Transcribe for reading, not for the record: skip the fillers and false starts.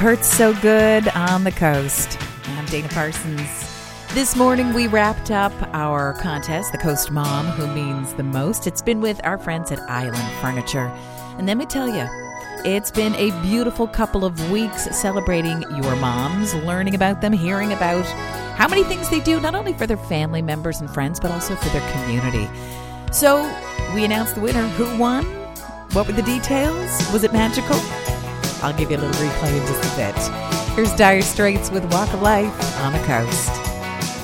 Hurts so good on the coast. I'm Dana Parsons. This morning we wrapped up our contest, The Coast Mom Who Means the Most. It's been with our friends at Island Furniture. And let me tell you, it's been a beautiful couple of weeks celebrating your moms, learning about them, hearing about how many things they do, not only for their family members and friends, but also for their community. So we announced the winner. Who won? What were the details? Was it magical? I'll give you a little replay in just a bit. Here's Dire Straits with Walk of Life on the Coast.